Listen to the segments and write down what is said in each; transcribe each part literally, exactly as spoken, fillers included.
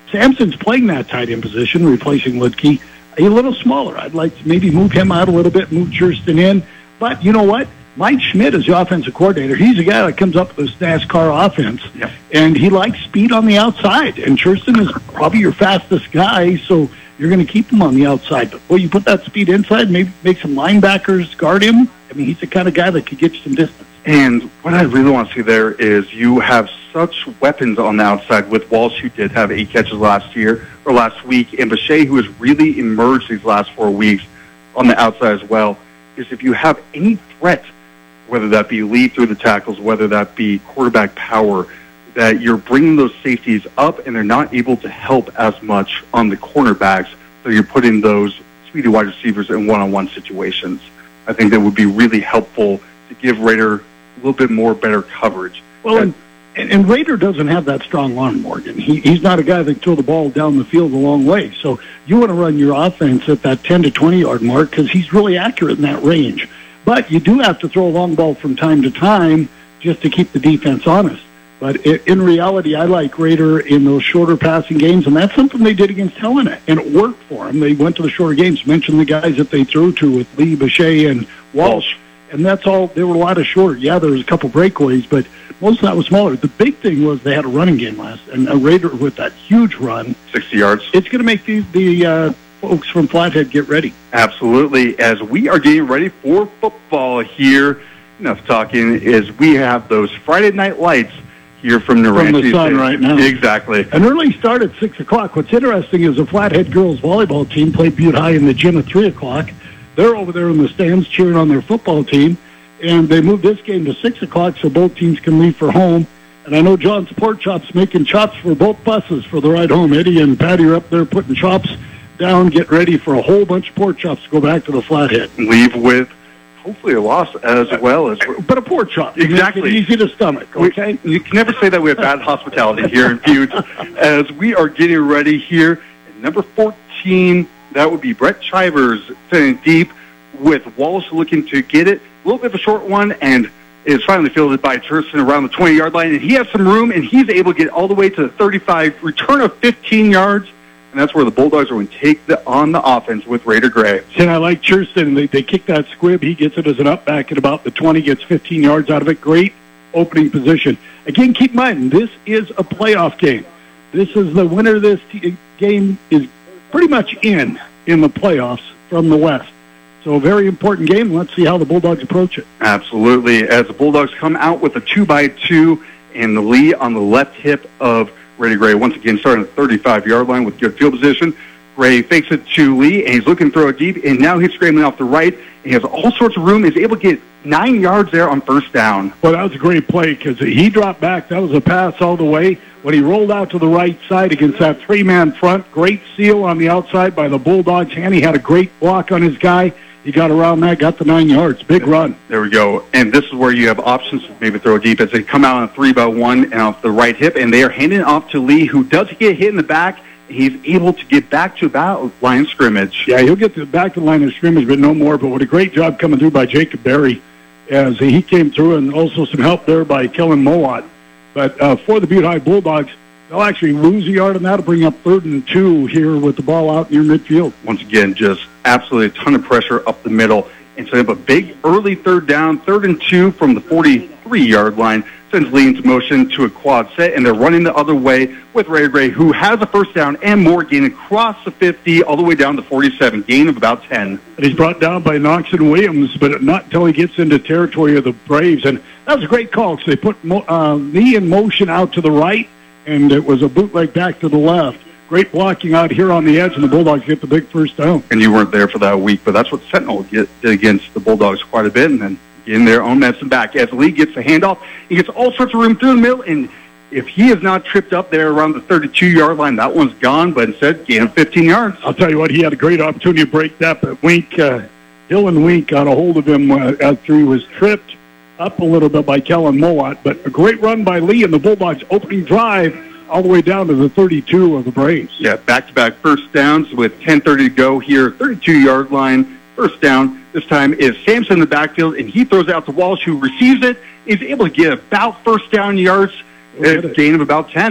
Sampson's playing that tight end position, replacing Ludke. A little smaller. I'd like to maybe move him out a little bit, move Churston in. But you know what? Mike Schmidt is the offensive coordinator. He's a guy that comes up with this NASCAR offense, yep. and he likes speed on the outside. And Churston is probably your fastest guy, so you're going to keep him on the outside. But, well, you put that speed inside, maybe make some linebackers guard him. I mean, he's the kind of guy that could get you some distance. And what I really want to see there is you have such weapons on the outside with Walsh, who did have eight catches last year or last week, and Boucher, who has really emerged these last four weeks on the outside as well. Is if you have any threat, whether that be lead through the tackles, whether that be quarterback power, that you're bringing those safeties up and they're not able to help as much on the cornerbacks, so you're putting those speedy wide receivers in one-on-one situations. I think that would be really helpful to give Rader a little bit more better coverage. Well, and, and, and Rader doesn't have that strong arm, Morgan. He, he's not a guy that can throw the ball down the field a long way. So you want to run your offense at that ten to twenty-yard mark because he's really accurate in that range. But you do have to throw a long ball from time to time just to keep the defense honest. But it, in reality, I like Rader in those shorter passing games, and that's something they did against Helena, and it worked for them. They went to the shorter games, mentioned the guys that they threw to with Lee, Boucher, and Walsh, and that's all. There were a lot of short. Yeah, there was a couple breakaways, but most of that was smaller. The big thing was they had a running game last, and a Rader with that huge run. sixty yards. It's going to make the, the uh, folks from Flathead get ready. Absolutely. As we are getting ready for football here, enough talking, is we have those Friday night lights here from Naranche. From the sun right now. Exactly. An early start at six o'clock. What's interesting is the Flathead girls volleyball team played Butte High in the gym at three o'clock. They're over there in the stands cheering on their football team, and they moved this game to six o'clock so both teams can leave for home. And I know John's Pork Chop's making chops for both buses for the ride home. Eddie and Patty are up there putting chops down, get ready for a whole bunch of pork chops to go back to the Flathead. Leave with hopefully a loss as well as, but a pork chop, exactly, easy to stomach. Okay, we, you can never say that we have bad hospitality here in Butte. As we are getting ready here, at number fourteen, that would be Brett Chivers sitting deep with Wallace looking to get it. A little bit of a short one, and is finally fielded by Churston around the twenty-yard line, and he has some room, and he's able to get all the way to the thirty-five, return of fifteen yards. And that's where the Bulldogs are going to take the, on the offense with Rader Gray. And I like Churston. They, they kick that squib. He gets it as an up back at about the twenty, gets fifteen yards out of it. Great opening position. Again, keep in mind, this is a playoff game. This is the winner of this t- game is pretty much in, in the playoffs from the West. So a very important game. Let's see how the Bulldogs approach it. Absolutely. As the Bulldogs come out with a two by two and the Lee on the left hip of Rader Gray, once again starting at the thirty-five-yard line with good field position. Gray fakes it to Lee, and he's looking to throw it deep, and now he's scrambling off the right. He has all sorts of room. He's able to get nine yards there on first down. Well, that was a great play because he dropped back. That was a pass all the way. When he rolled out to the right side against that three-man front, great seal on the outside by the Bulldogs. Hanny had a great block on his guy. He got around that, got the nine yards. Big run. There we go. And this is where you have options to maybe throw deep as they come out on a three by one and off the right hip, and they are handing it off to Lee, who does get hit in the back. He's able to get back to about line of scrimmage. Yeah, he'll get to back to the line of scrimmage, but no more. But what a great job coming through by Jacob Berry as he came through, and also some help there by Kellen Mowat. But uh, for the Butte High Bulldogs, they'll actually lose a yard on that to bring up third and two here with the ball out near midfield. Once again, just absolutely a ton of pressure up the middle. And so they have a big early third down, third and two from the forty-three-yard line. Sends Lee into motion to a quad set, and they're running the other way with Rader Gray, who has a first down and more, gain across the fifty all the way down to forty-seven, gain of about ten. And he's brought down by Knox and Williams, but not until he gets into territory of the Braves. And that was a great call because they put uh, Lee in motion out to the right, and it was a bootleg back to the left. Great blocking out here on the edge, and the Bulldogs get the big first down. And you weren't there for that week, but that's what Sentinel did against the Bulldogs quite a bit, and then getting their own medicine back. As Lee gets the handoff, he gets all sorts of room through the middle, and if he is not tripped up there around the thirty-two-yard line, that one's gone, but instead, gain of fifteen yards. I'll tell you what, he had a great opportunity to break that, but Wink, uh, Dylan Wink got a hold of him uh, after he was tripped up a little bit by Kellen Mowat, but a great run by Lee and the Bulldogs opening drive all the way down to the thirty-two of the Braves. Yeah, back-to-back first downs with ten thirty to go here, thirty-two-yard line, first down. This time is Sampson in the backfield, and he throws out to Walsh, who receives it, is able to get about first down yards, a gain of about ten.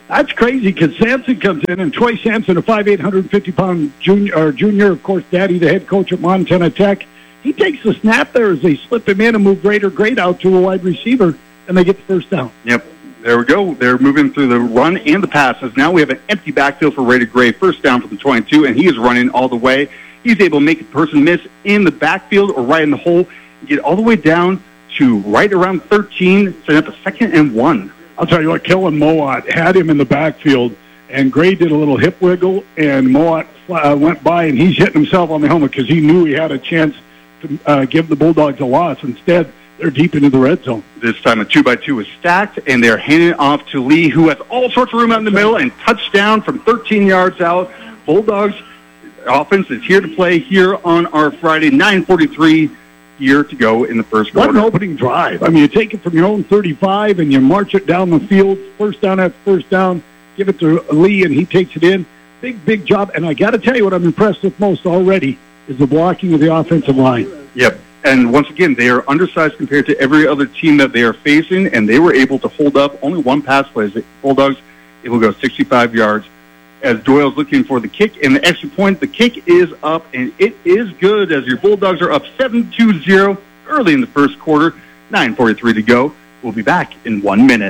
That's crazy because Sampson comes in, and Troy Sampson, a five eight, one hundred fifty pound junior, or junior, of course, Daddy, the head coach at Montana Tech, he takes the snap there as they slip him in and move Raider Great out to a wide receiver, and they get the first down. Yep. There we go. They're moving through the run and the passes. Now we have an empty backfield for Raider Gray. First down for the twenty-two, and he is running all the way. He's able to make a person miss in the backfield or right in the hole and get all the way down to right around thirteen, setting up a second and one. I'll tell you what, Kellen Mowat had him in the backfield, and Gray did a little hip wiggle, and Mowat uh, went by, and he's hitting himself on the helmet because he knew he had a chance to uh, give the Bulldogs a loss. Instead, they're deep into the red zone. This time a two-by-two is stacked, and they're handing it off to Lee, who has all sorts of room out in the middle, and touchdown from thirteen yards out. Bulldogs offense is here to play here on our Friday, nine forty-three here to go in the first quarter. What an opening drive. I mean, you take it from your own thirty-five, and you march it down the field, first down after first down, give it to Lee, and he takes it in. Big, big job. And I got to tell you what I'm impressed with most already is the blocking of the offensive line. Yep. And once again, they are undersized compared to every other team that they are facing, and they were able to hold up only one pass play. The Bulldogs able to go sixty-five yards. As Doyle's looking for the kick and the extra point, the kick is up, and it is good as your Bulldogs are up seven two zero early in the first quarter. nine forty-three to go. We'll be back in one minute.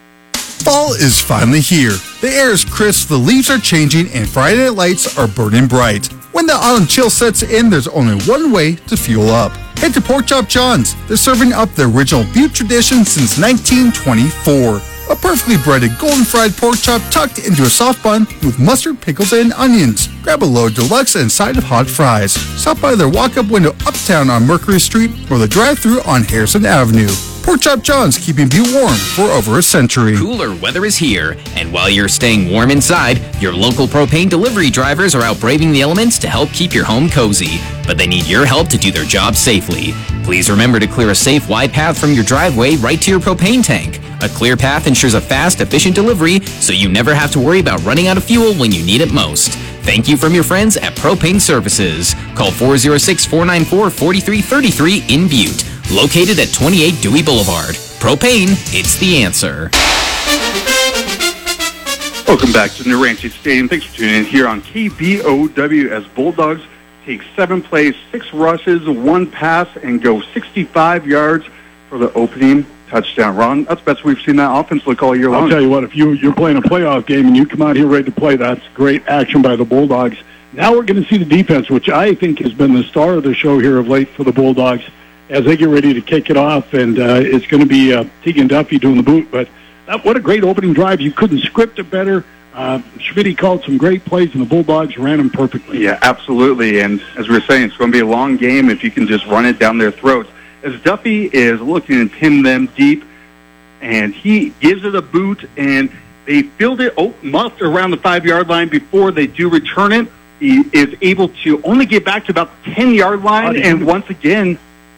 Fall is finally here. The air is crisp, the leaves are changing, and Friday night lights are burning bright. When the autumn chill sets in, there's only one way to fuel up. Head to Pork Chop John's. They're serving up the original beef tradition since nineteen twenty-four. A perfectly breaded golden fried pork chop tucked into a soft bun with mustard, pickles, and onions. Grab a load deluxe and side of hot fries. Stop by their walk-up window uptown on Mercury Street or the drive-thru on Harrison Avenue. Pork Chop John's, keeping you warm for over a century. Cooler weather is here, and while you're staying warm inside, your local propane delivery drivers are out braving the elements to help keep your home cozy. But they need your help to do their job safely. Please remember to clear a safe, wide path from your driveway right to your propane tank. A clear path ensures a fast, efficient delivery, so you never have to worry about running out of fuel when you need it most. Thank you from your friends at Propane Services. Call four oh six, four nine four, four three three three in Butte. Located at twenty-eight Dewey Boulevard. Propane, it's the answer. Welcome back to New Ranch Stadium. Thanks for tuning in here on K B O W as Bulldogs take seven plays, six rushes, one pass, and go sixty-five yards for the opening touchdown. Ron, that's the best we've seen that offense look all year long. I'll tell you what, if you, you're playing a playoff game and you come out here ready to play, that's great action by the Bulldogs. Now we're going to see the defense, which I think has been the star of the show here of late for the Bulldogs, as they get ready to kick it off, and uh, it's going to be uh, Tegan Duffy doing the boot. But that, what a great opening drive. You couldn't script it better. Uh, Schmidt called some great plays, and the Bulldogs ran them perfectly. Yeah, absolutely. And as we were saying, it's going to be a long game if you can just run it down their throats. As Duffy is looking to pin them deep, and he gives it a boot, and they field it oh, muffed around the five-yard line before they do return it. He is able to only get back to about the ten-yard line, and once again,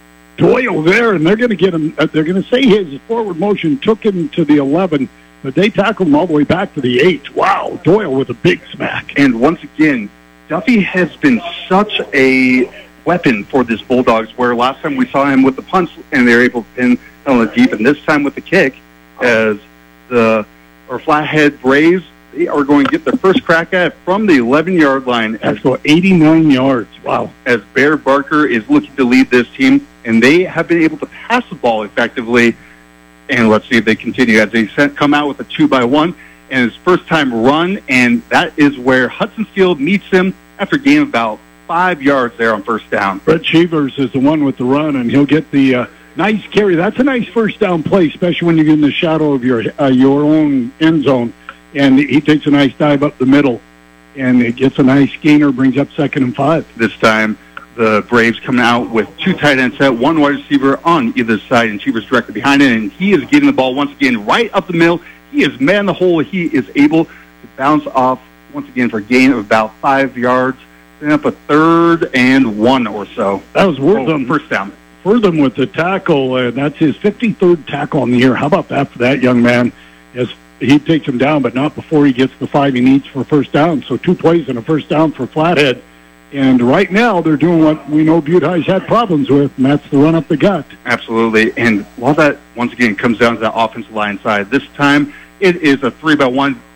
Doyle there, and they're going to get him. Uh, they're going to say his forward motion took him to the eleven, but they tackled him all the way back to the eight. Wow, Doyle with a big smack. And once again, Duffy has been such a weapon for this Bulldogs, where last time we saw him with the punch, and they were able to pin on the deep, and this time with the kick, as the or Flathead Braves, they are going to get their first crack at it from the eleven-yard line. That's go eighty-nine yards. Wow. As Bear Barker is looking to lead this team, and they have been able to pass the ball effectively. And let's see if they continue as they come out with a two by one and his first time run, and that is where Hudson Field meets him after a gain of about five yards there on first down. Brett Cheevers is the one with the run, and he'll get the uh, nice carry. That's a nice first down play, especially when you're in the shadow of your uh, your own end zone. And he takes a nice dive up the middle, and it gets a nice gainer, brings up second and five. This time, the Braves coming out with two tight end set, one wide receiver on either side, and Cheevers directly behind it, and he is getting the ball once again right up the middle. He is man the hole. He is able to bounce off once again for a gain of about five yards, setting up a third and one or so. That was Wortham. Oh, first down. Wortham with the tackle, and that's his fifty-third tackle on the year. How about that for that young man? As he takes him down, but not before he gets the five he needs for first down. So two plays and a first down for Flathead. And right now they're doing what we know Butte High's had problems with, and that's the run up the gut. Absolutely. And while that, once again, comes down to that offensive line side, this time it is a three by one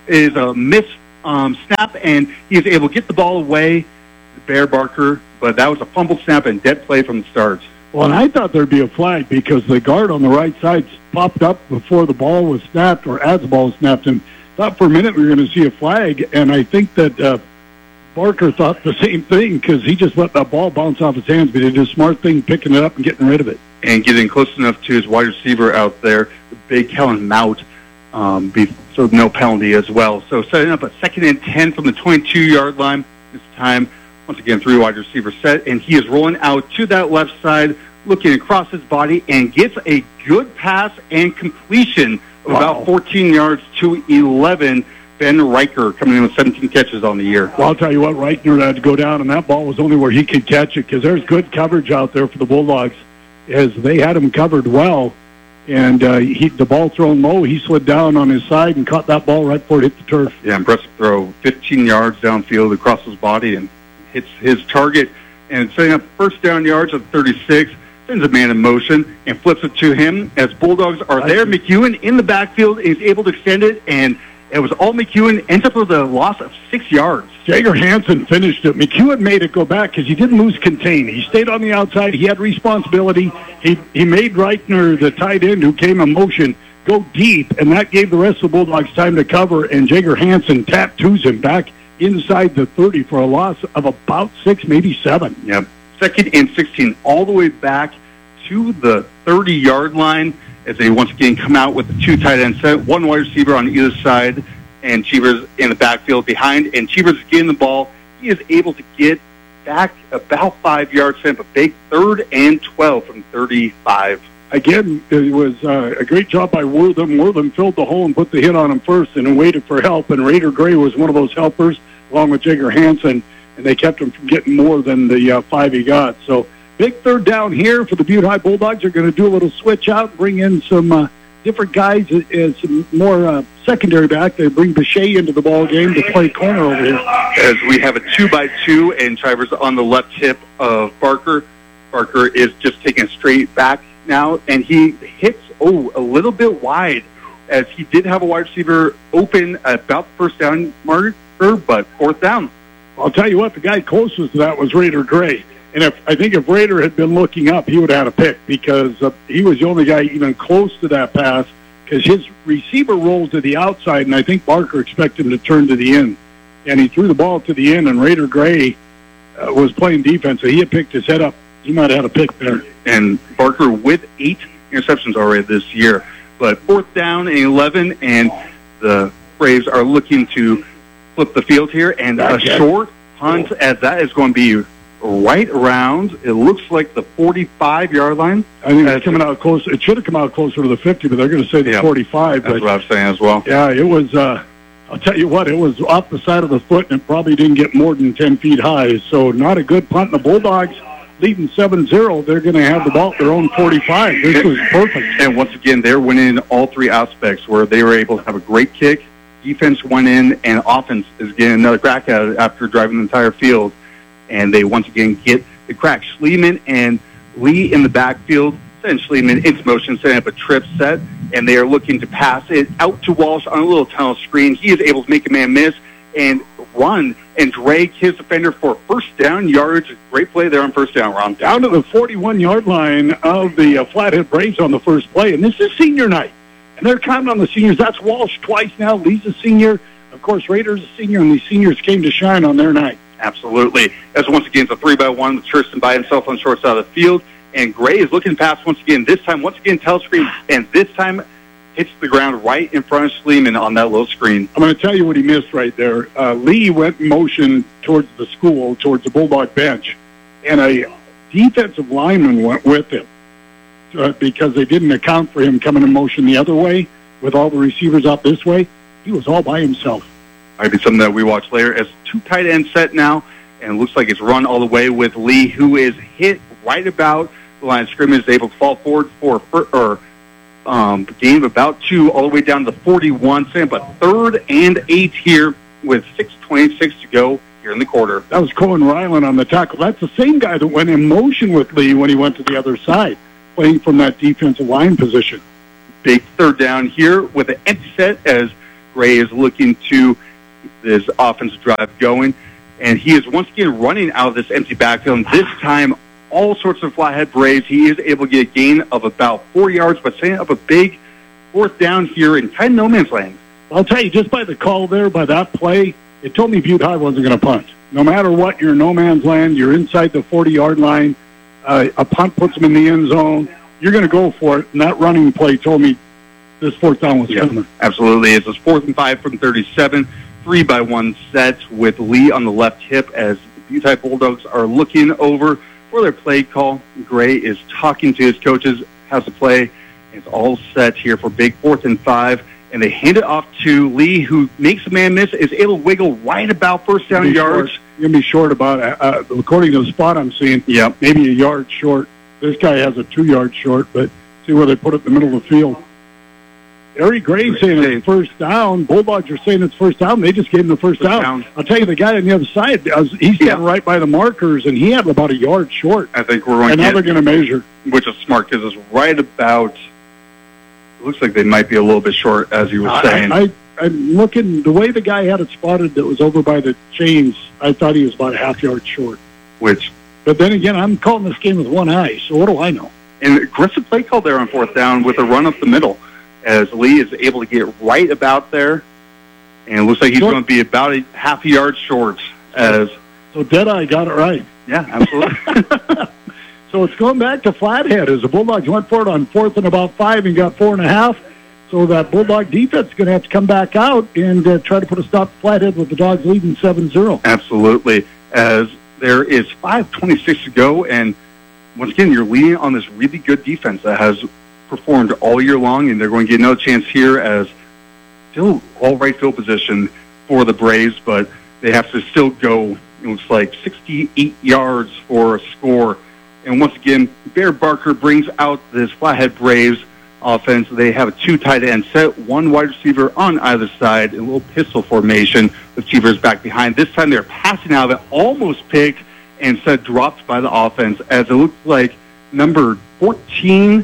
is a miss um, snap, and he is able to get the ball away, Bear Barker, but that was a fumbled snap and dead play from the start. Well, and I thought there'd be a flag because the guard on the right side popped up before the ball was snapped or as the ball was snapped, and thought for a minute we were going to see a flag, and I think that uh, Barker thought the same thing because he just let that ball bounce off his hands, but he did a smart thing picking it up and getting rid of it. And getting close enough to his wide receiver out there, the big Kellen Mout, um, be, so no penalty as well. So setting up a second and ten from the twenty-two-yard line. This time, once again, three wide receiver set, and he is rolling out to that left side, looking across his body, and gets a good pass and completion of Wow. about fourteen yards to eleven. Ben Riker coming in with seventeen catches on the year. Well, I'll tell you what, Reichner had to go down, and that ball was only where he could catch it because there's good coverage out there for the Bulldogs as they had him covered well. And uh, he, the ball thrown low, he slid down on his side and caught that ball right before it hit the turf. Yeah, impressive throw. fifteen yards downfield across his body and hits his target. And setting up first down yards at thirty-six, sends a man in motion and flips it to him as Bulldogs are there. McEwen in the backfield is able to extend it, and it was all McEwen, ends up with a loss of six yards. Jager Hansen finished it. McEwen made it go back because he didn't lose contain. He stayed on the outside. He had responsibility. He he made Reichner, the tight end who came in motion, go deep, and that gave the rest of the Bulldogs time to cover, and Jager Hansen tattoos him back inside the thirty for a loss of about six, maybe seven. Yep. Second and sixteen, all the way back to the thirty-yard line as they once again come out with the two tight end set, one wide receiver on either side, and Cheevers in the backfield behind, and Cheevers getting the ball. He is able to get back about five yards, set up a big third and twelve from thirty-five. Again, it was uh, a great job by Wortham. Wortham filled the hole and put the hit on him first and then waited for help, and Raider Gray was one of those helpers along with Jager Hansen, and they kept him from getting more than the uh, five he got. So big third down here for the Butte High Bulldogs. They're going to do a little switch out, bring in some uh, different guys as some more uh, secondary back. They bring Bechet into the ball game to play corner over here. As we have a two by two, and Chivers on the left hip of Barker. Barker is just taking a straight back now, and he hits, oh, a little bit wide, as he did have a wide receiver open about the first down marker, but fourth down. I'll tell you what, the guy closest to that was Raider Gray. And if I think if Raider had been looking up, he would have had a pick because uh, he was the only guy even close to that pass because his receiver rolled to the outside, and I think Barker expected him to turn to the end. And he threw the ball to the end, and Raider Gray uh, was playing defense, so he had picked his head up. He might have had a pick there. And Barker with eight interceptions already this year. But fourth down and eleven, and the Braves are looking to flip the field here, and a short punt as that is going to be right around, it looks like the forty-five-yard line. I think it's coming out close. It should have come out closer to the fifty, but they're going to say the yeah, forty-five. That's but, what I was saying as well. Yeah, it was, uh, I'll tell you what, it was off the side of the foot, and it probably didn't get more than ten feet high. So not a good punt. The Bulldogs leading seven zero. They're going to have the ball at their own forty-five. This was perfect. And once again, they're winning all three aspects where they were able to have a great kick, defense went in, and offense is getting another crack at it after driving the entire field. And they once again get the crack. Schliemann and Lee in the backfield, send Schliemann into motion, setting up a trip set, and they are looking to pass it out to Walsh on a little tunnel screen. He is able to make a man miss and run and drag his defender for first down yardage. Great play there on first down, Ron. Down to the forty-one-yard line of the uh, Flathead Braves on the first play, and this is senior night. And they're counting on the seniors. That's Walsh twice now. Lee's a senior. Of course, Raiders a senior, and these seniors came to shine on their night. Absolutely. As once again, it's a three by one with Tristan by himself on the short side of the field. And Gray is looking to pass once again. This time, once again, telescreen. And this time, hits the ground right in front of Schliemann on that little screen. I'm going to tell you what he missed right there. Uh, Lee went in motion towards the school, towards the Bulldog bench. And a defensive lineman went with him uh, because they didn't account for him coming in motion the other way with all the receivers out this way. He was all by himself. Might be something that we watch later as two tight ends set now, and it looks like it's run all the way with Lee, who is hit right about the line of scrimmage, is able to fall forward for or um, gain of about two, all the way down to the forty-one, setting up a third and eight here with six twenty-six to go here in the quarter. That was Cohen Ryland on the tackle. That's the same guy that went in motion with Lee when he went to the other side, playing from that defensive line position. Big third down here with an empty set as Gray is looking to keep this offensive drive going. And he is once again running out of this empty backfield. And this time, all sorts of flathead Braves. He is able to get a gain of about four yards, but setting up a big fourth down here in kind of no man's land. I'll tell you, just by the call there, by that play, it told me Butte High wasn't going to punt. No matter what, you're in no man's land. You're inside the forty-yard line. Uh, a punt puts them in the end zone. You're going to go for it. And that running play told me this fourth down was yeah, coming. Absolutely. It's a fourth and five from thirty-seven. Three by one set with Lee on the left hip as the Butte High Bulldogs are looking over for their play call. Gray is talking to his coaches, has the play. It's all set here for big fourth and five. And they hand it off to Lee, who makes a man miss, is able to wiggle right about first down yards. Short. You're going to be short about, uh, according to the spot I'm seeing, yep. maybe a yard short. This guy has a two-yard short, but see where they put it in the middle of the field. Eric Gray's saying it's first down. Bulldogs are saying it's first down. They just gave him the first, first down. down. I'll tell you, the guy on the other side, he's standing yeah. right by the markers, and he had about a yard short. I think we're going and to now they're going to measure. Which is smart, because it's right about, it looks like they might be a little bit short, as you were saying. I, I, I'm looking, the way the guy had it spotted that was over by the chains, I thought he was about a half yard short. Which, But then again, I'm calling this game with one eye, so what do I know? And aggressive play call there on fourth down with a run up the middle, as Lee is able to get right about there. And it looks like he's short. going to be about a half a yard short. As So Deadeye got it right. Yeah, absolutely. So it's going back to Flathead as the Bulldogs went for it on fourth and about five and got four and a half. So that Bulldog defense is going to have to come back out and uh, try to put a stop to Flathead with the Dogs leading seven zero. Absolutely. As there is five twenty-six to go, and once again, you're leading on this really good defense that has performed all year long, and they're going to get another chance here as still all right field position for the Braves, but they have to still go, it looks like, sixty-eight yards for a score. And once again, Bear Barker brings out this Flathead Braves offense. They have a two tight end set, one wide receiver on either side, a little pistol formation with Cheevers back behind. This time they're passing out of it, almost picked, and instead dropped by the offense, as it looks like number fourteen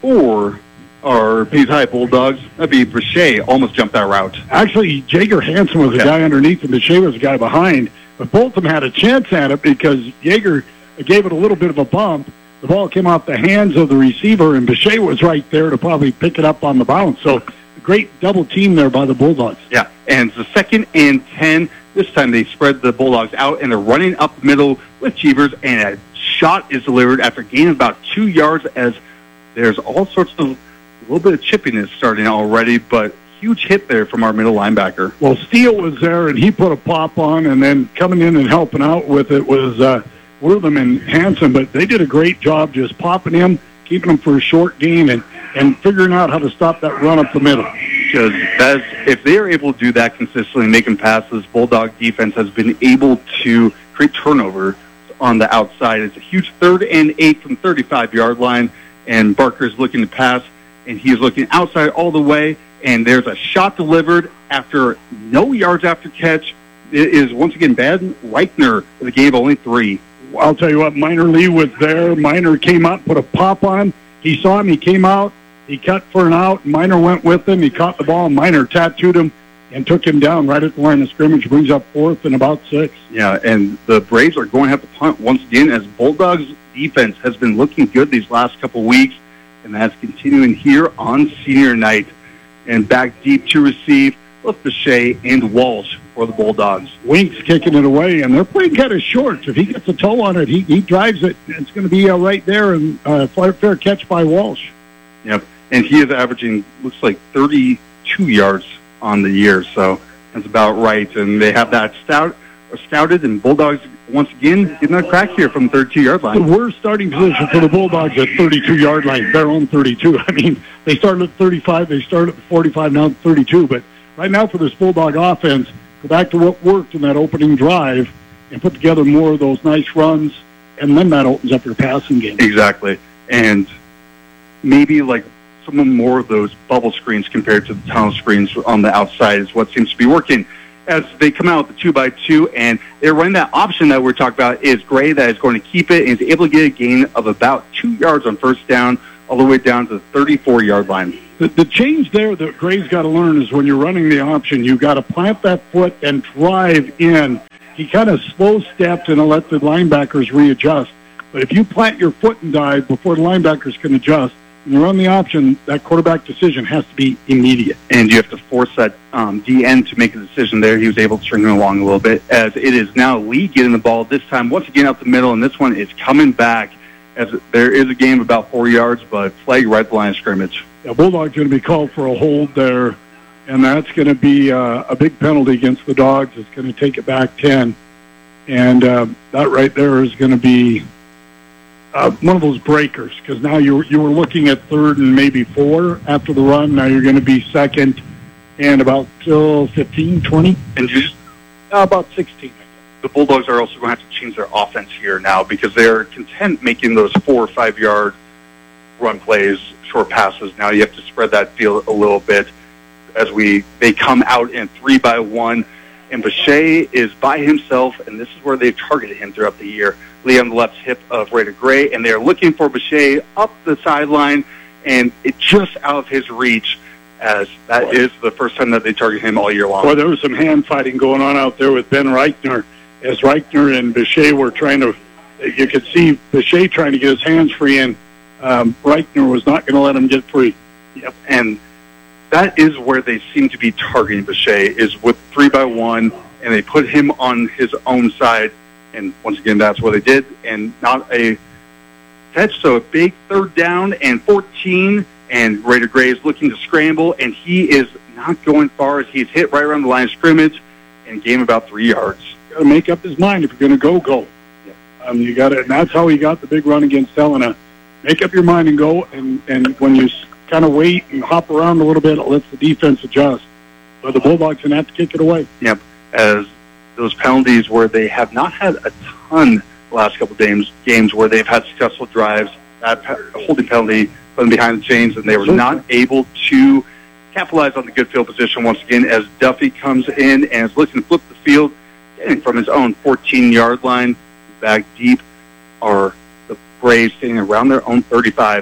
for our Butte High Bulldogs. That'd be Brachet, almost jumped that route. Actually, Jaeger Hansen was the okay. guy underneath, and Brachet was the guy behind. But both of them had a chance at it because Jaeger gave it a little bit of a bump. The ball came off the hands of the receiver, and Bechet was right there to probably pick it up on the bounce. So a great double team there by the Bulldogs. Yeah, and it's the second and ten. This time they spread the Bulldogs out, and they're running up the middle with Cheevers, and a shot is delivered after gaining about two yards as there's all sorts of a little bit of chippiness starting already, but huge hit there from our middle linebacker. Well, Steele was there, and he put a pop on, and then coming in and helping out with it was uh, Wortham and Hansen, but they did a great job just popping him, keeping him for a short gain, and, and figuring out how to stop that run up the middle. Because as, if they are able to do that consistently, making passes, Bulldog defense has been able to create turnover on the outside. It's a huge third and eight from thirty-five-yard line, and Barker's looking to pass, and he is looking outside all the way, and there's a shot delivered after no yards after catch. It is, once again, Bad Reichner with a gain of only three. I'll tell you what, Minor Lee was there. Minor came out, put a pop on. He saw him. He came out. He cut for an out. Minor went with him. He caught the ball. Minor tattooed him and took him down right at the line of scrimmage. Brings up fourth and about six. Yeah, and the Braves are going to have to punt once again as Bulldogs defense has been looking good these last couple weeks, and that's continuing here on senior night. And back deep to receive both Bechet and Walsh for the Bulldogs. Wink's kicking it away, and they're playing kind of short. If he gets a toe on it, he, he drives it. It's going to be uh, right there, and uh, fair catch by Walsh. Yep, and he is averaging, looks like, thirty-two yards on the year, so that's about right. And they have that stout, scouted, and Bulldogs, once again, getting a crack here from the thirty-two-yard line. The worst starting position for the Bulldogs at thirty-two-yard line, their own thirty-two. I mean, they started at thirty-five, they started at forty-five, now at thirty-two. But right now for this Bulldog offense, go back to what worked in that opening drive and put together more of those nice runs, and then that opens up your passing game. Exactly. And maybe like some more of those bubble screens compared to the tunnel screens on the outside is what seems to be working. As they come out with the two by two, and they're running that option that we're talking about is Gray that is going to keep it and is able to get a gain of about two yards on first down all the way down to the thirty-four-yard line. The, the change there that Gray's got to learn is when you're running the option, you've got to plant that foot and drive in. He kind of slow stepped and let the linebackers readjust. But if you plant your foot and dive before the linebackers can adjust, and you run the option, that quarterback decision has to be immediate. And you have to force that um, D N to make a decision there. He was able to string him along a little bit, as it is now Lee getting the ball this time, once again out the middle, and this one is coming back, as there is a game about four yards, but flag right at the line of scrimmage. Yeah, Bulldog's going to be called for a hold there, and that's going to be uh, a big penalty against the Dogs. It's going to take it back ten, and uh, that right there is going to be Uh, one of those breakers, because now you you were looking at third and maybe four after the run. Now you're going to be second and about till fifteen, twenty. And you just, Uh, about sixteen. the Bulldogs are also going to have to change their offense here now, because they're content making those four or five-yard run plays, short passes. Now you have to spread that field a little bit as we they come out in three by one, and Bechet is by himself, and this is where they've targeted him throughout the year. Lee on the left hip of Raider Gray, and they're looking for Bechet up the sideline, and it's just out of his reach, as that Boy. is the first time that they target him all year long. Well, there was some hand fighting going on out there with Ben Reichner, as Reichner and Bechet were trying to, you could see Bechet trying to get his hands free, and um, Reichner was not going to let him get free. Yep, and that is where they seem to be targeting Bechet, is with three by one, and they put him on his own side. And once again, that's what they did, and not a catch. So a big third down and fourteen, and Raider Gray is looking to scramble, and he is not going far as he's hit right around the line of scrimmage and gained about three yards. Got to make up his mind if you're going to go, go. Yeah. Um, you got to, and that's how he got the big run against Helena. Make up your mind and go, and, and when you kind of wait and hop around a little bit, it lets the defense adjust. But the Bulldogs going to have to kick it away. Yep, as those penalties where they have not had a ton the last couple of games, games where they've had successful drives, that holding penalty, putting behind the chains, and they were not able to capitalize on the good field position once again as Duffy comes in and is looking to flip the field, getting from his own fourteen-yard line back deep are the Braves standing around their own thirty-five.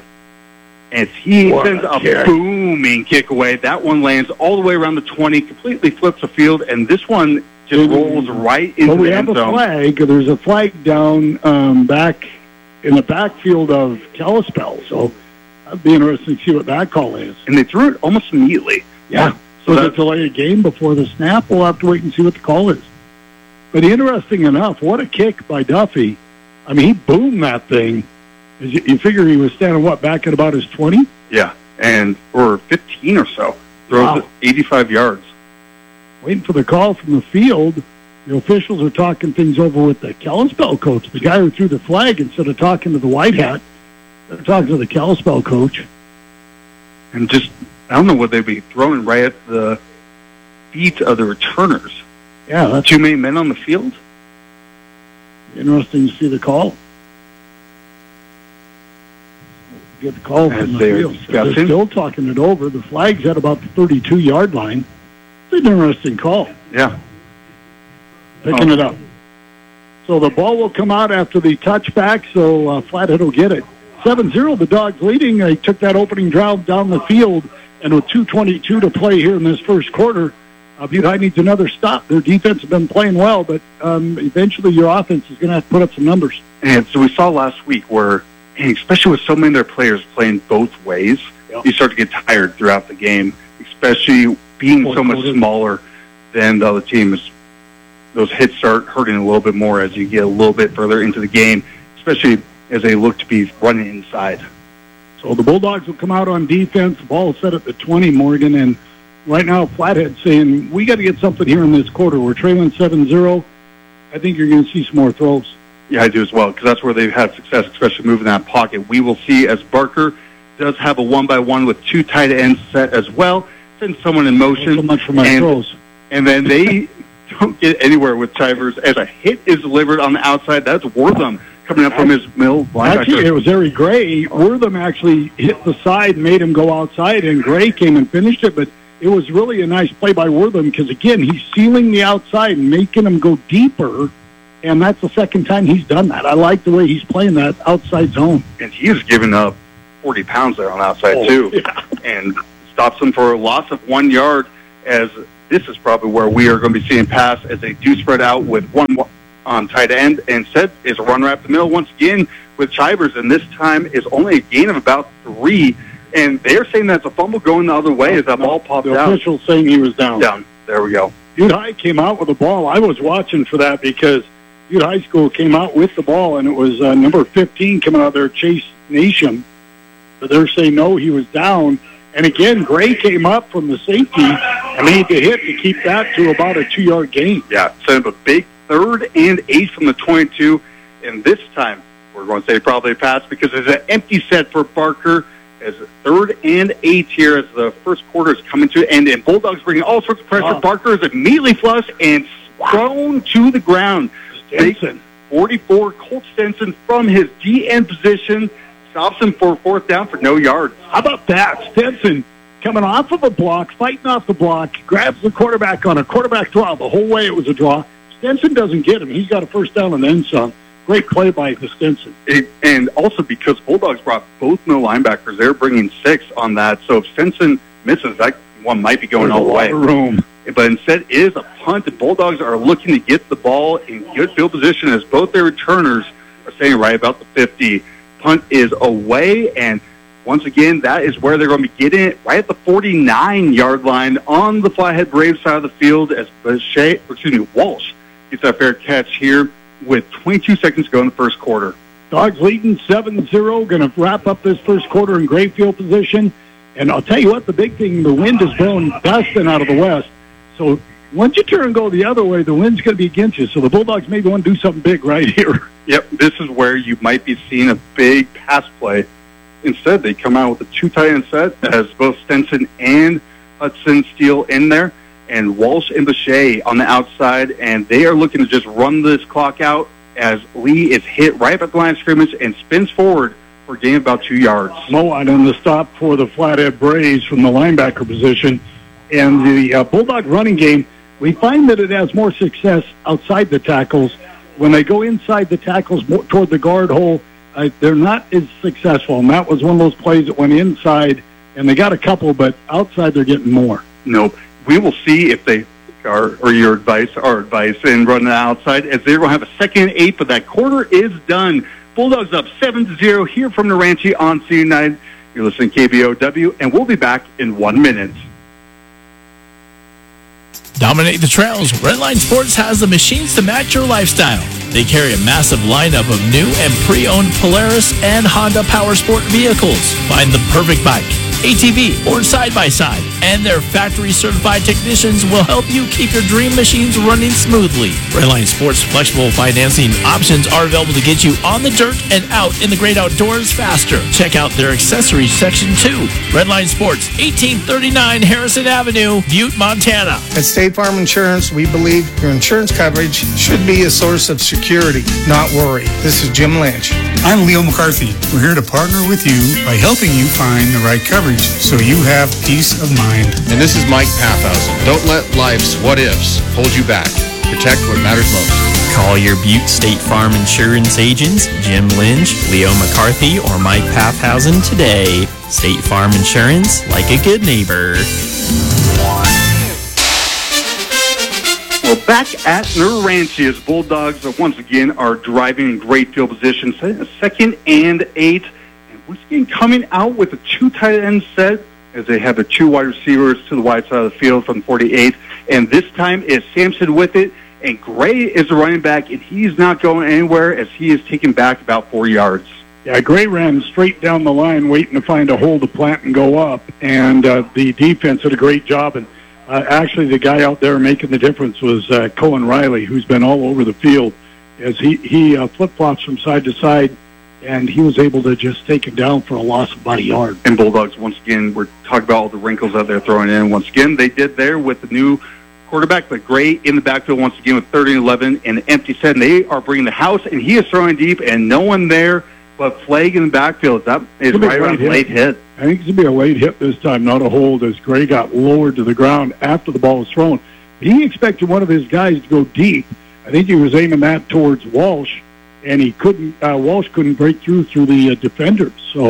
As he What sends a a kick. booming kick away, that one lands all the way around the twenty, completely flips the field, and this one just rolls right into well, we the have end a zone. flag. There's a flag down um, back in the backfield of Kalispell, so that'd be interesting to see what that call is. And they threw it almost immediately. Yeah. So So that- does it delay a game before the snap? We'll have to wait and see what the call is. But interesting enough, what a kick by Duffy. I mean, he boomed that thing. You, you figure he was standing, what, back at about his twenty? Yeah, and for fifteen or so, throws Wow. it eighty-five yards. Waiting for the call from the field. The officials are talking things over with the Kalispell coach, the guy who threw the flag, instead of talking to the white hat. They're talking to the Kalispell coach. And just, I don't know what they'd be throwing right at the feet of the returners. Yeah, that's Two main men on the field? interesting to see the call. Get the call As from the they're field. They're discussing. still talking it over. The flag's at about the thirty-two-yard line. It's an interesting call. Yeah. Picking Oh. it up. So the ball will come out after the touchback, so uh, Flathead will get it. seven zero, the Dogs leading. They took that opening drive down the field, and with two twenty-two to play here in this first quarter, uh, Butte High needs another stop. Their defense has been playing well, but um, eventually your offense is going to have to put up some numbers. And so we saw last week where, and especially with so many of their players playing both ways, Yep. you start to get tired throughout the game, especially being Fourth so much quarter. smaller than the other team. Is those hits start hurting a little bit more as you get a little bit further into the game, especially as they look to be running inside. So the Bulldogs will come out on defense. The ball is set at the twenty, Morgan, and right now Flathead saying, we got to get something here in this quarter. We're trailing seven zero. I think you're going to see some more throws. Yeah, I do as well, because that's where they've had success, especially moving that pocket. We will see as Barker does have a one-by-one with two tight ends set as well, send someone in motion. Not so much for my and, throws. And then they don't get anywhere with Chivers as a hit is delivered on the outside. That's Wortham coming up from his middle Actually, it linebacker. was Eric Gray. Wortham actually hit the side, made him go outside, and Gray came and finished it. But it was really a nice play by Wortham because, again, he's sealing the outside and making him go deeper, and that's the second time he's done that. I like the way he's playing that outside zone. And he has given up forty pounds there on the outside, Oh, too. yeah. And stops them for a loss of one yard, as this is probably where we are going to be seeing pass as they do spread out with one on tight end. And instead is a runner up the middle once again with Chivers, and this time is only a gain of about three. And they're saying that's a fumble going the other way as that No, ball popped the out. official saying he was down. Down. There we go. Butte High came out with the ball. I was watching for that because Butte High School came out with the ball, and it was uh, number fifteen coming out there, Chase Nation. But they're saying, no, he was down. And again, Gray came up from the safety and made the hit to keep that to about a two-yard gain. Yeah, set up a big third and eight from the twenty-two. And this time, we're going to say probably a pass because it's an empty set for Barker as a third and eight here as the first quarter is coming to an end. And Bulldogs bringing all sorts of pressure. Wow. Barker is immediately flushed and thrown to the ground. Stenson. forty-four, Colt Stenson from his D N position stops him for fourth down for no yards. How about that? Stenson coming off of a block, fighting off the block, grabs the quarterback on a quarterback draw. The whole way it was a draw. Stenson doesn't get him. He's got a first down and then some. Great play by the Stenson. It, and also because Bulldogs brought both middle linebackers, they're bringing six on that. So if Stenson misses, that one might be going There's all the a lot way. of room. But instead it is a punt. The Bulldogs are looking to get the ball in good field position as both their returners are saying right about the fifty. Punt is away, and once again, that is where they're going to be getting it, right at the forty-nine-yard line on the Flathead Braves side of the field as Bechet, excuse me, Walsh gets that fair catch here with twenty-two seconds to go in the first quarter. Dogs leading seven zero, going to wrap up this first quarter in great field position. And I'll tell you what, the big thing, the wind is blowing dusting out of the west. So once you turn and go the other way, the wind's going to be against you. So the Bulldogs maybe want to do something big right here. Yep, this is where you might be seeing a big pass play. Instead, they come out with a two tight end set as both Stenson and Hudson Steele in there, and Walsh and Bechet on the outside, and they are looking to just run this clock out as Lee is hit right at the line of scrimmage and spins forward for a gain of about two yards. Mowat on the stop for the Flathead Braves from the linebacker position. And the uh, Bulldog running game, we find that it has more success outside the tackles. When they go inside the tackles more toward the guard hole, uh, they're not as successful. And that was one of those plays that went inside, and they got a couple, but outside they're getting more. Nope. We will see if they are, or your advice, our advice, and run the outside as they're going to have a second and eight, but that quarter is done. Bulldogs up seven to zero here from the Ranchi on C United. You're listening to K B O W, and we'll be back in one minute. Dominate the trails. Redline Sports has the machines to match your lifestyle. They carry a massive lineup of new and pre-owned Polaris and Honda Powersport vehicles. Find the perfect bike, A T V, or side-by-side, and their factory-certified technicians will help you keep your dream machines running smoothly. Redline Sports flexible financing options are available to get you on the dirt and out in the great outdoors faster. Check out their accessories section too. Redline Sports, eighteen thirty-nine Harrison Avenue, Butte, Montana. At State Farm Insurance, we believe your insurance coverage should be a source of security, not worry. This is Jim Lynch. I'm Leo McCarthy. We're here to partner with you by helping you find the right coverage so you have peace of mind. And this is Mike Pathausen. Don't let life's what-ifs hold you back. Protect what matters most. Call your Butte State Farm Insurance agents, Jim Lynch, Leo McCarthy, or Mike Pathausen today. State Farm Insurance, like a good neighbor. Well, back at Naranchi as Bulldogs once again are driving in great field position, setting a second and eight. And once again coming out with a two tight end set as they have the two wide receivers to the wide side of the field from forty-eight. And this time it's Sampson with it, and Gray is the running back, and he's not going anywhere as he is taken back about four yards. Yeah, Gray ran straight down the line waiting to find a hole to plant and go up, and uh, the defense did a great job. And uh, actually the guy out there making the difference was uh, Cohen Riley, who's been all over the field as he, he uh, flip-flops from side to side, and he was able to just take him down for a loss of about a yard. And Bulldogs, once again, we're talking about all the wrinkles that they're throwing in. Once again, they did there with the new quarterback, but Gray in the backfield once again with thirty and eleven and an empty set. And they are bringing the house, and he is throwing deep, and no one there but Flagg in the backfield. That is right around a late hit. I think it's going to be a late hit this time, not a hold, as Gray got lowered to the ground after the ball was thrown. He expected one of his guys to go deep. I think he was aiming that towards Walsh, and he couldn't. Uh, Walsh couldn't break through through the uh, defenders. So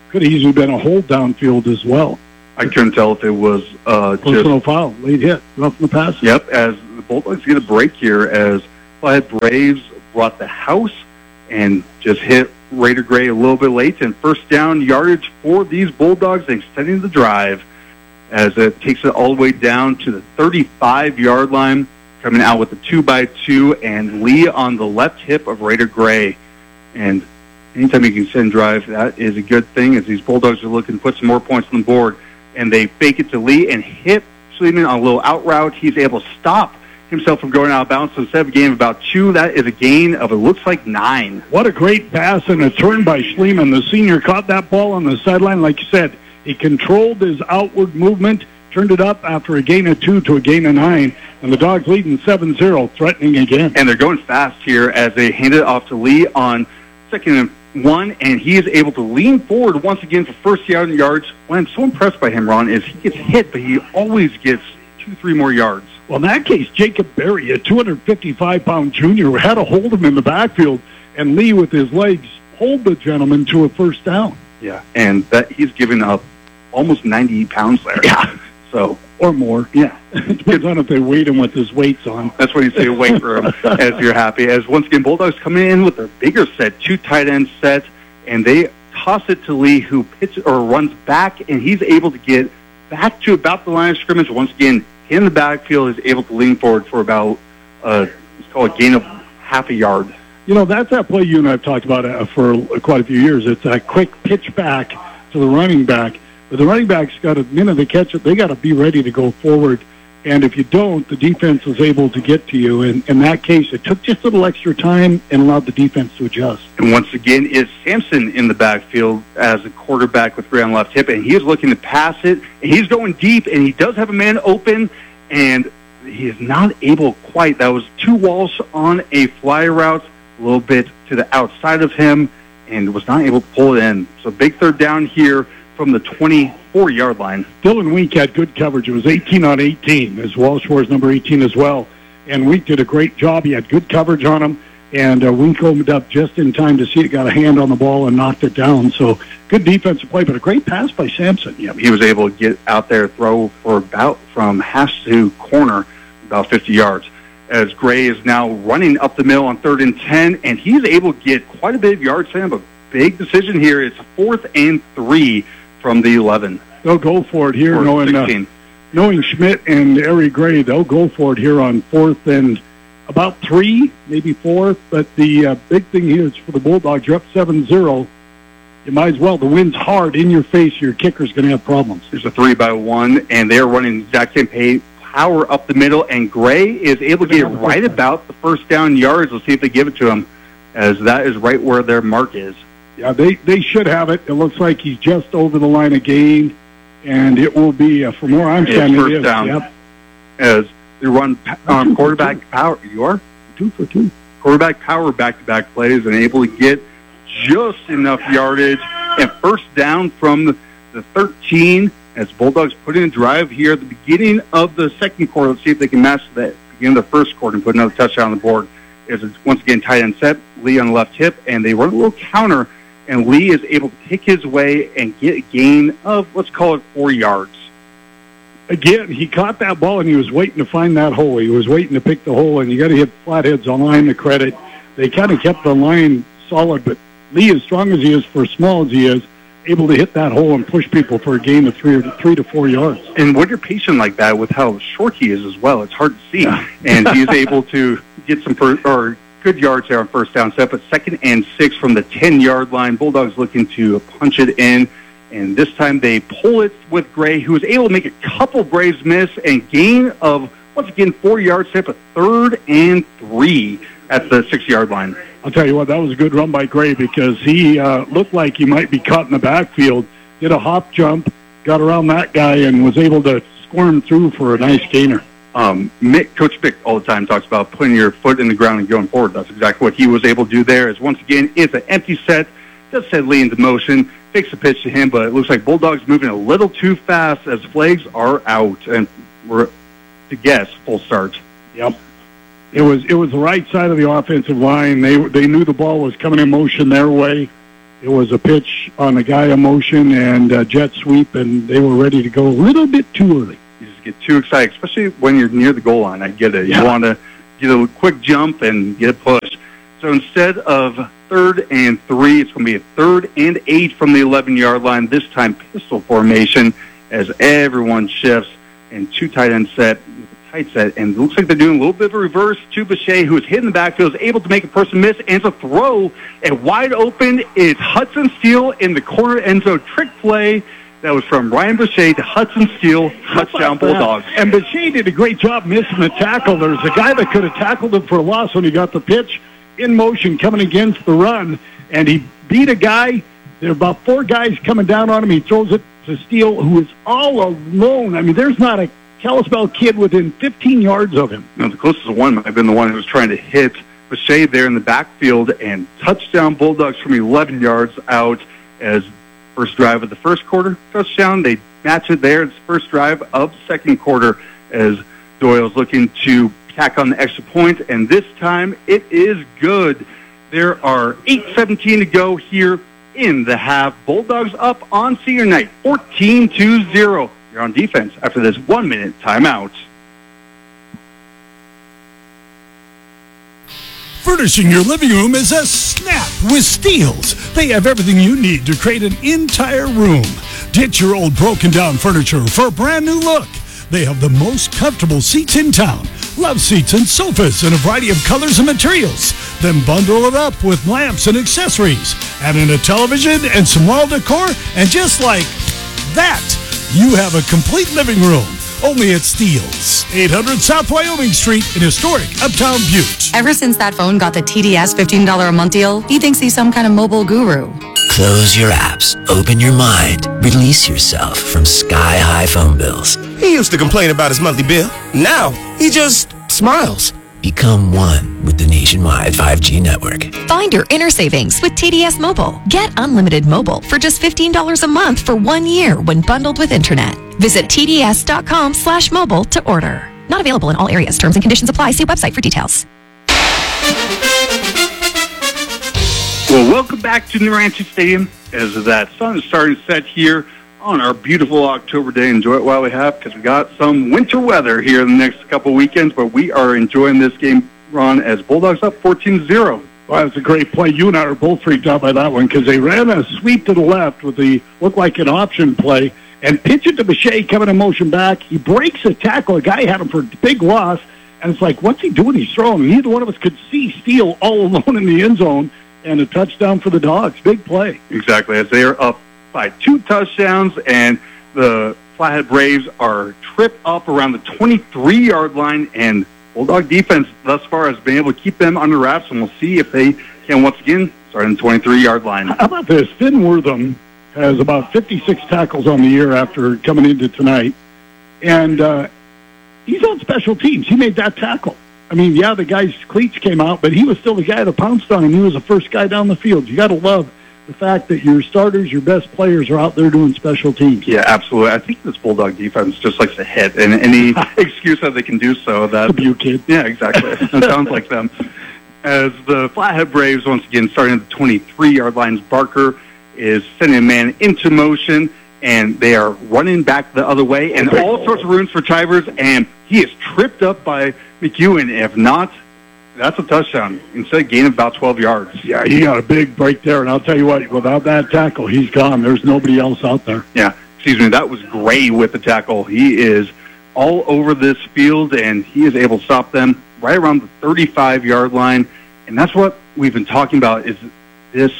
Could have easily been a hold downfield as well. I couldn't tell if it was uh, Personal just... foul, late hit, roughing the pass. Yep, as the Bulldogs get a break here, as Flathead Braves brought the house and just hit Raider Gray a little bit late, and first down yardage for these Bulldogs, extending the drive as it takes it all the way down to the thirty-five-yard line, coming out with a two by two, and Lee on the left hip of Raider Gray. And anytime you can send drive, that is a good thing, as these Bulldogs are looking to put some more points on the board. And they fake it to Lee and hit Schliemann on a little out route. He's able to stop himself from going out of bounds. So instead of a gain of about two, that is a gain of, it looks like, nine. What a great pass and a turn by Schliemann. The senior caught that ball on the sideline. Like you said, he controlled his outward movement, turned it up after a gain of two to a gain of nine, and the Dogs leading seven zero, threatening again. And they're going fast here as they hand it off to Lee on second and one, and he is able to lean forward once again for first yard and yards. What I'm so impressed by him, Ron, is he gets hit, but he always gets two, three more yards. Well, in that case, Jacob Berry, a two hundred fifty-five pound junior, had to hold him in the backfield, and Lee, with his legs, pulled the gentleman to a first down. Yeah, and that he's giving up almost ninety pounds there. Yeah. So, or more, yeah. It depends on if they weight him with his weights on. That's what you say, weight room, as you're happy. As once again, Bulldogs coming in with their bigger set, two tight end sets, and they toss it to Lee, who pitches or runs back, and he's able to get back to about the line of scrimmage. Once again, in the backfield, is able to lean forward for about, uh, let's call it, gain of half a yard. You know, that's that play you and I have talked about uh, for quite a few years. It's a quick pitch back to the running back. But the running back's got a minute to catch it. They got to be ready to go forward. And if you don't, the defense is able to get to you. And in that case, it took just a little extra time and allowed the defense to adjust. And once again, is Sampson in the backfield as a quarterback with three on left hip, and he is looking to pass it. And he's going deep, and he does have a man open, and he is not able quite. That was two Walsh on a fly route, a little bit to the outside of him, and was not able to pull it in. So big third down here from the twenty-four-yard line. Dylan Wink had good coverage. It was eighteen on eighteen, as Walsh was number eighteen as well. And Wink did a great job. He had good coverage on him, and uh, Wink opened up just in time to see it, got a hand on the ball and knocked it down. So good defensive play, but a great pass by Sampson. Yeah, he was able to get out there, throw for about from hash to corner, about fifty yards. As Gray is now running up the middle on third and ten, and he's able to get quite a bit of yards to him. A big decision here. It's fourth and three from the eleven. They'll go for it here, Fourth knowing uh, knowing Schmidt and Ari Gray. They'll go for it here on fourth and about three, maybe fourth. But the uh, big thing here is for the Bulldogs. You're up seven zero. You might as well. The wind's hard in your face. Your kicker's going to have problems. There's a three by one, and they're running the exact same pay, power up the middle, and Gray is able to get right about the first down yards. Let's see if they give it to him, as that is right where their mark is. Yeah, they, they should have it. It looks like he's just over the line of gain, and it will be, uh, from where I'm standing, first it is. down. Yep. As they run um, quarterback power. You are? Two for two. Quarterback power back-to-back plays and able to get just enough yardage and first down from the, the thirteen as Bulldogs put in a drive here at the beginning of the second quarter. Let's see if they can match that beginning of the first quarter and put another touchdown on the board. As it's once again tight end set, Lee on the left hip, and they run a little counter, and Lee is able to pick his way and get a gain of, let's call it, four yards. Again, he caught that ball, and he was waiting to find that hole. He was waiting to pick the hole, and you got to give Flatheads online the credit. They kind of kept the line solid, but Lee, as strong as he is, for as small as he is, able to hit that hole and push people for a gain of three or three to four yards. And when you're patient like that, with how short he is as well, it's hard to see. Yeah. And he's able to get some per, or good yards there on first down set, but second and six from the ten-yard line. Bulldogs looking to punch it in, and this time they pull it with Gray, who was able to make a couple Braves miss and gain of, once again, four yards set, but third and three at the six-yard line. I'll tell you what, that was a good run by Gray because he uh, looked like he might be caught in the backfield, did a hop jump, got around that guy, and was able to squirm through for a nice gainer. Um, Mick, Coach Mick all the time talks about putting your foot in the ground and going forward. That's exactly what he was able to do there. As once again, it's an empty set, just set Lee into motion, takes the pitch to him, but it looks like Bulldogs moving a little too fast as flags are out, and we're, to guess, full start. Yep. It was it was the right side of the offensive line. They they knew the ball was coming in motion their way, It was a pitch on a guy in motion and a jet sweep, and they were ready to go a little bit too early. You just get too excited, especially when you're near the goal line. I get it. Yeah. You want to get a quick jump and get a push. So instead of third and three, it's going to be a third and eight from the eleven-yard line, this time pistol formation as everyone shifts and two tight end set with a tight set. And it looks like they're doing a little bit of a reverse to Bechet, who is hitting the backfield, is able to make a person miss, and it's a throw. And wide open is Hudson Steele in the corner end zone trick play. That was from Ryan Bechet to Hudson Steele, touchdown Bulldogs. And Bechet did a great job missing the tackle. There's a guy that could have tackled him for a loss when he got the pitch in motion coming against the run, and he beat a guy. There are about four guys coming down on him. He throws it to Steele, who is all alone. I mean, there's not a Kalispell kid within fifteen yards of him. No, the closest one might have been the one who was trying to hit Bechet there in the backfield, and touchdown Bulldogs from eleven yards out as first drive of the first quarter touchdown. They match it there. It's first drive of second quarter as Doyle's looking to tack on the extra point, and this time it is good. There are eight seventeen to go here in the half. Bulldogs up on senior night, fourteen to zero. You're on defense after this one-minute timeout. Furnishing your living room is a snap with Steels. They have everything you need to create an entire room. Ditch your old broken-down furniture for a brand-new look. They have the most comfortable seats in town. Love seats and sofas in a variety of colors and materials. Then bundle it up with lamps and accessories. Add in a television and some wall decor, and just like that, you have a complete living room. Only at Steels. eight hundred South Wyoming Street in historic Uptown Butte. Ever since that phone got the T D S fifteen dollars a month deal, he thinks he's some kind of mobile guru. Close your apps, open your mind, release yourself from sky-high phone bills. He used to complain about his monthly bill. Now, he just smiles. Become one with the nationwide five G network. Find your inner savings with T D S Mobile. Get unlimited mobile for just fifteen dollars a month for one year when bundled with internet. Visit tds.com slash mobile to order. Not available in all areas. Terms and conditions apply. See website for details. Well, welcome back to New Rancho Stadium as that sun is starting to set here on our beautiful October day. Enjoy it while we have, because we got some winter weather here in the next couple weekends, but we are enjoying this game, Ron, as Bulldogs up fourteen to zero. Well, that's a great play. You and I are both freaked out by that one because they ran a sweep to the left with the looked like an option play and pitch it to Bechet coming in motion back. He breaks a tackle. A guy had him for a big loss, and it's like, what's he doing? He's throwing. Neither one of us could see Steele all alone in the end zone, and a touchdown for the Dogs. Big play. Exactly, as they are up by two touchdowns, and the Flathead Braves are tripped up around the twenty-three-yard line, and Bulldog defense thus far has been able to keep them under wraps, and we'll see if they can once again start on the twenty-three-yard line. How about this? Finn Wortham has about fifty-six tackles on the year after coming into tonight, and uh, he's on special teams. He made that tackle. I mean, yeah, the guy's cleats came out, but he was still the guy that pounced on him. He was the first guy down the field. You got to love the fact that your starters, your best players are out there doing special teams. Yeah, absolutely. I think this Bulldog defense just likes to hit, and any excuse that they can do so. That you kid. Yeah, exactly. That sounds like them. As the Flathead Braves once again starting at the twenty-three-yard lines, Barker is sending a man into motion, and they are running back the other way, and all sorts of rooms for Chivers, and he is tripped up by McEwen. If not, that's a touchdown. Instead, gain of about twelve yards. Yeah, he got a big break there, and I'll tell you what, without that tackle, he's gone. There's nobody else out there. Yeah, excuse me, that was Gray with the tackle. He is all over this field, and he is able to stop them right around the thirty-five-yard line, and that's what we've been talking about is this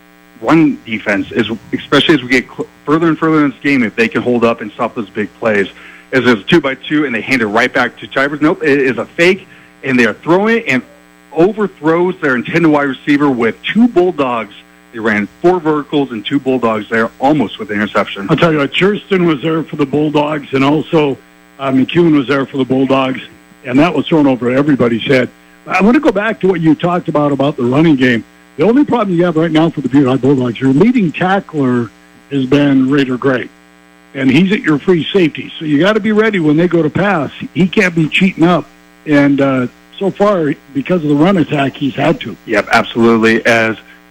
run defense, is especially as we get cl- further and further in this game, if they can hold up and stop those big plays. As it's two by two, and they hand it right back to Chivers. Nope, it is a fake, and they are throwing it and overthrows their intended wide receiver with two Bulldogs. They ran four verticals and two Bulldogs there, almost with the interception. I'll tell you what, Churston was there for the Bulldogs, and also uh, McEwen was there for the Bulldogs, and that was thrown over everybody's head. I want to go back to what you talked about, about the running game. The only problem you have right now for the Butte High Bulldogs, your leading tackler has been Raider Gray, and he's at your free safety. So you got to be ready when they go to pass. He can't be cheating up, and uh, so far, because of the run attack, he's had to. Yep, absolutely. As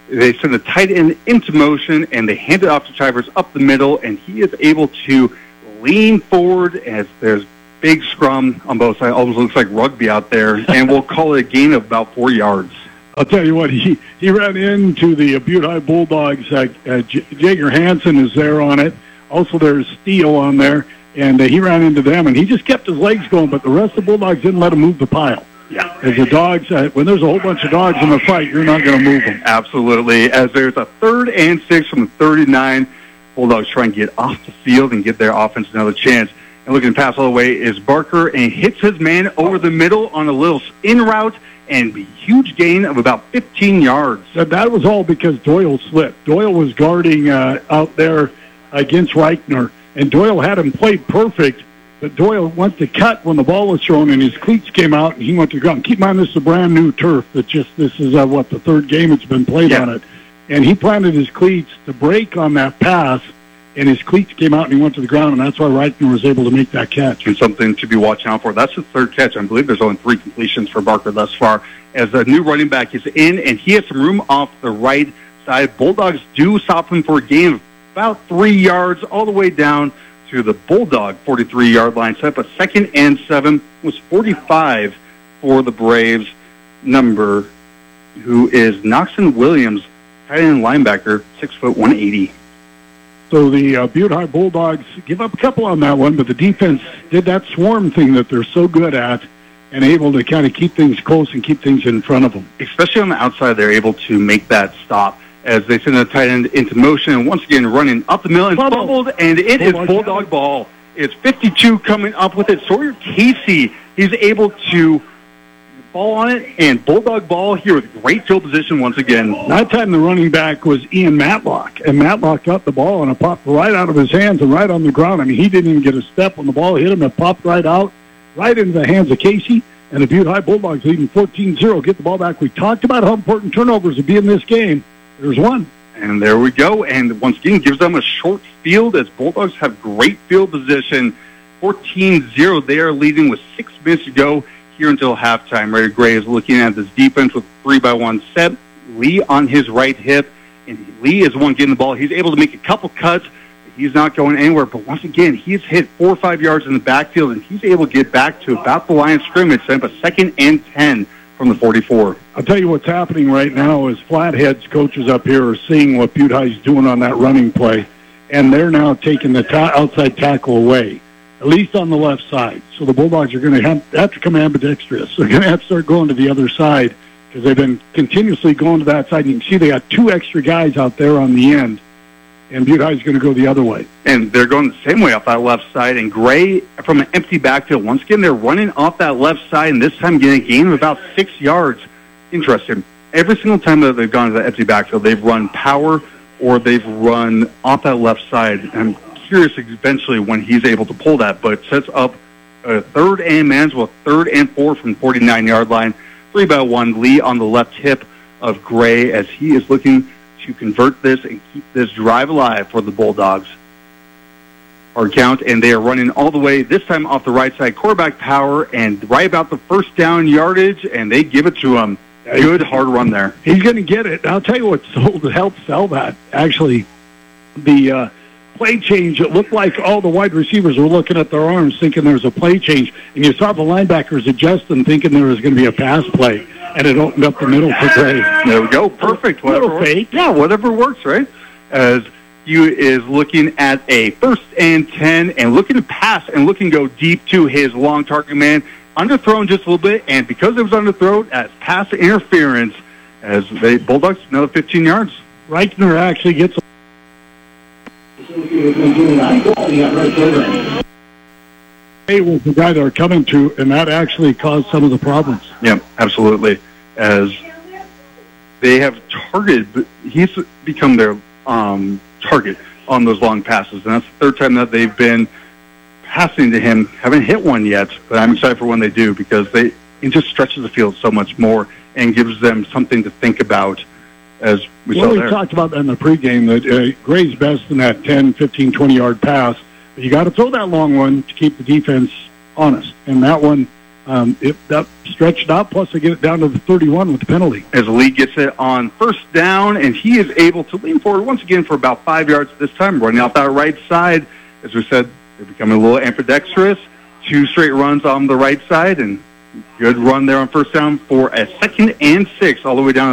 they send the tight end into motion, and they hand it off to Chivers up the middle, and he is able to lean forward as there's big scrum on both sides. Almost looks like rugby out there, and we'll call it a gain of about four yards. I'll tell you what, he, he ran into the Butte High Bulldogs. Uh, uh, J- Jager Hansen is there on it. Also, there's Steele on there, and uh, he ran into them, and he just kept his legs going, but the rest of the Bulldogs didn't let him move the pile. Yeah. As the dogs, uh, when there's a whole bunch of dogs in the fight, you're not going to move them. Absolutely. As there's a third and six from the thirty-nine, Bulldogs try and get off the field and give their offense another chance. And looking to pass all the way is Barker, and he hits his man over the middle on a little in route, and a huge gain of about fifteen yards. So that was all because Doyle slipped. Doyle was guarding uh, out there against Reichner, and Doyle had him played perfect, but Doyle went to cut when the ball was thrown, and his cleats came out, and he went to ground. Keep in mind, this is a brand-new turf that just, this is, uh, what, the third game it's been played yeah. on it. And he planted his cleats to break on that pass, and his cleats came out, and he went to the ground, and that's why Reichner was able to make that catch. And something to be watching out for. That's his third catch. I believe there's only three completions for Barker thus far. As a new running back is in, and he has some room off the right side. Bulldogs do stop him for a gain of about three yards all the way down to the Bulldog forty-three-yard line. Set up a second and seven. Was forty-five for the Braves. Number, who is Noxon Williams, tight end linebacker, six foot one eighty. So the uh, Butte High Bulldogs give up a couple on that one, but the defense did that swarm thing that they're so good at and able to kind of keep things close and keep things in front of them. Especially on the outside, they're able to make that stop as they send the tight end into motion, and once again running up the middle and fumbled, and it is Bulldog ball. It's fifty-two coming up with it. Sawyer Casey, he's able to ball on it, and Bulldog ball here with great field position once again. That time the running back was Ian Matlock, and Matlock got the ball, and it popped right out of his hands and right on the ground. I mean, he didn't even get a step when the ball hit him. It popped right out, right into the hands of Casey, and the Butte High Bulldogs leading fourteen zero. Get the ball back. We talked about how important turnovers would be in this game. There's one. And there we go. And once again, gives them a short field as Bulldogs have great field position. fourteen zero. They are leading with six minutes to go here until halftime. Ray Gray is looking at this defense with three by one set. Lee on his right hip. And Lee is the one getting the ball. He's able to make a couple cuts. He's not going anywhere. But once again, he's hit four or five yards in the backfield, and he's able to get back to about the line of scrimmage, set up a second and ten from the forty-four. I'll tell you what's happening right now is Flathead's coaches up here are seeing what Butte High's doing on that running play, and they're now taking the ta- outside tackle away, at least on the left side. So the Bulldogs are going to have, have to come ambidextrous. They're going to have to start going to the other side because they've been continuously going to that side. And you can see they got two extra guys out there on the end, and Butte High's going to go the other way. And they're going the same way off that left side. And Gray, from an empty backfield, once again, they're running off that left side, and this time getting a gain of about six yards. Interesting. Every single time that they've gone to the empty backfield, they've run power or they've run off that left side. And I'm curious eventually when he's able to pull that, but sets up a third and manageable, third and four from the forty-nine-yard line. Three by one, Lee on the left hip of Gray as he is looking to convert this and keep this drive alive for the Bulldogs. Hard count, and they are running all the way, this time off the right side, quarterback power, and right about the first down yardage, and they give it to him. Good, hard run there. He's going to get it. I'll tell you what sold, helped sell that. Actually, the uh, play change, it looked like all the wide receivers were looking at their arms thinking there was a play change, and you saw the linebackers adjusting thinking there was going to be a pass play, and it opened up the middle for Gray. There we go. Perfect. Whatever works. Fake. Yeah, whatever works, right? As you is looking at a first and ten and looking to pass and looking to go deep to his long target man. Underthrown just a little bit, and because it was underthrown, as pass interference, as they Bulldogs another fifteen yards. Reichner actually gets. Hey, was the guy they're coming to, and that actually caused some of the problems. Yeah, absolutely. As they have targeted, he's become their um, target on those long passes, and that's the third time that they've been passing to him. Haven't hit one yet, but I'm excited for when they do because they it just stretches the field so much more and gives them something to think about. As we well, saw we there. talked about that in the pregame that uh, Gray's best in that ten, fifteen, twenty-yard pass. But you got to throw that long one to keep the defense honest. And that one, um, if that stretched out, plus they get it down to the thirty-one with the penalty. As Lee gets it on first down, and he is able to lean forward once again for about five yards this time, running out that right side. As we said, they're becoming a little ambidextrous. Two straight runs on the right side, and good run there on first down for a second and six all the way down